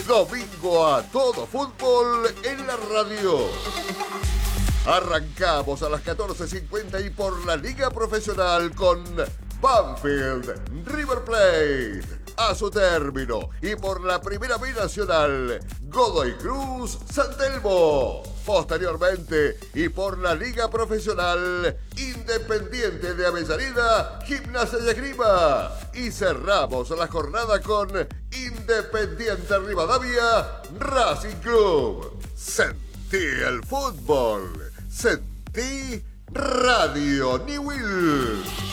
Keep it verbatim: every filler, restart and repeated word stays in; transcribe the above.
domingo a todo fútbol en la radio. Arrancamos a las catorce cincuenta y por la Liga Profesional con Banfield River Plate a su término, y por la Primera B Nacional Godoy Cruz San Telmo. Posteriormente, y por la Liga Profesional Independiente de Avellaneda, Gimnasia y Esgrima. Y cerramos la jornada con Independiente Rivadavia, Racing Club. Sentí el fútbol, sentí Radio Newell.